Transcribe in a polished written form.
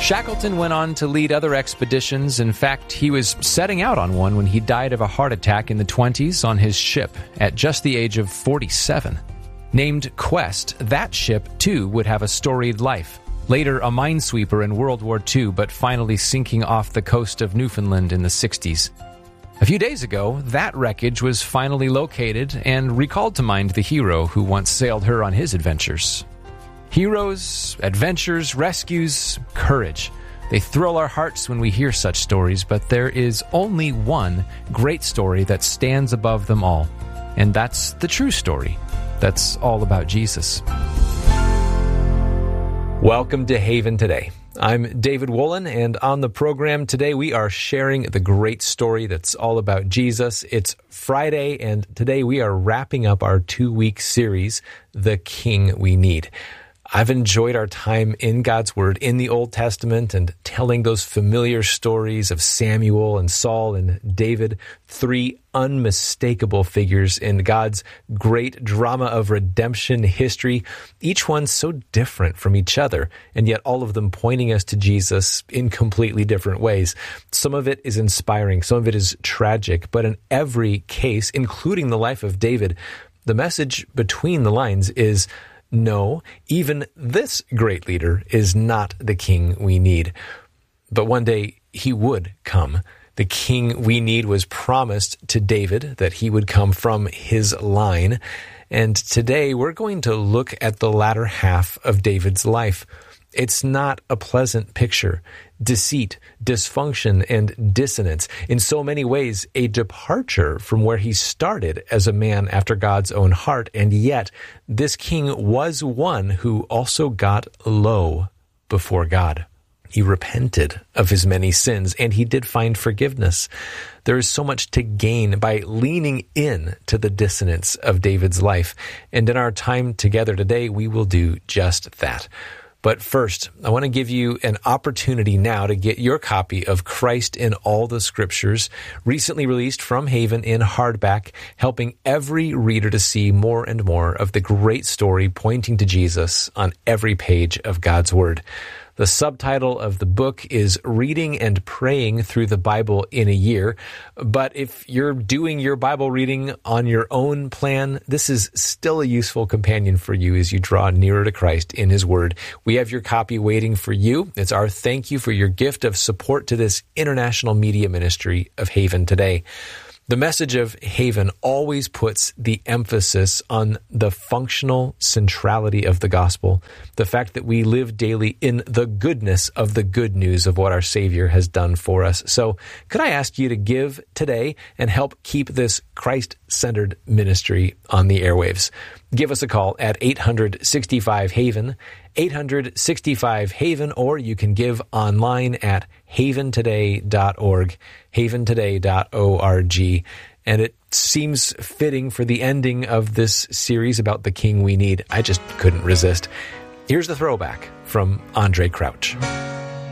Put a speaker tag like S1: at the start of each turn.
S1: Shackleton went on to lead other expeditions. In fact, he was setting out on one when he died of a heart attack in the 20s on his ship at just the age of 47. Named Quest, that ship, too, would have a storied life. Later a minesweeper in World War II, but finally sinking off the coast of Newfoundland in the 60s. A few days ago, that wreckage was finally located and recalled to mind the hero who once sailed her on his adventures. Heroes, adventures, rescues, courage. They thrill our hearts when we hear such stories, but there is only one great story that stands above them all. And that's the true story. That's all about Jesus. Welcome to Haven Today. I'm David Wolin, and on the program today we are sharing the great story that's all about Jesus. It's Friday, and today we are wrapping up our 2-week series, The King We Need. I've enjoyed our time in God's Word in the Old Testament and telling those familiar stories of Samuel and Saul and David, 3 unmistakable figures in God's great drama of redemption history, each one so different from each other, and yet all of them pointing us to Jesus in completely different ways. Some of it is inspiring, some of it is tragic, but in every case, including the life of David, the message between the lines is, no, even this great leader is not the king we need. But one day he would come. The king we need was promised to David, that he would come from his line. And today we're going to look at the latter half of David's life. It's not a pleasant picture. Deceit, dysfunction, and dissonance. In so many ways, a departure from where he started as a man after God's own heart. And yet, this king was one who also got low before God. He repented of his many sins, and he did find forgiveness. There is so much to gain by leaning in to the dissonance of David's life. And in our time together today, we will do just that. But first, I want to give you an opportunity now to get your copy of Christ in All the Scriptures, recently released from Haven in hardback, helping every reader to see more and more of the great story pointing to Jesus on every page of God's Word. The subtitle of the book is Reading and Praying Through the Bible in a Year. But if you're doing your Bible reading on your own plan, this is still a useful companion for you as you draw nearer to Christ in His Word. We have your copy waiting for you. It's our thank you for your gift of support to this international media ministry of Haven Today. The message of Haven always puts the emphasis on the functional centrality of the gospel, the fact that we live daily in the goodness of the good news of what our Savior has done for us. So could I ask you to give today and help keep this Christ-centered ministry on the airwaves? Give us a call at 800-65-HAVEN, 800-65-HAVEN, or you can give online at haventoday.org, haventoday.org. And it seems fitting for the ending of this series about the King we need. I just couldn't resist. Here's the throwback from Andre Crouch.